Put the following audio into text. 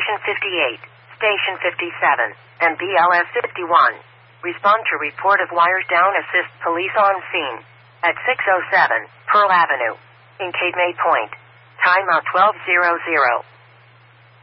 Station 58, Station 57, and BLS 51. Respond to report of wires down. Assist police on scene at 607 Pearl Avenue in Cape May Point. Time out 12:00.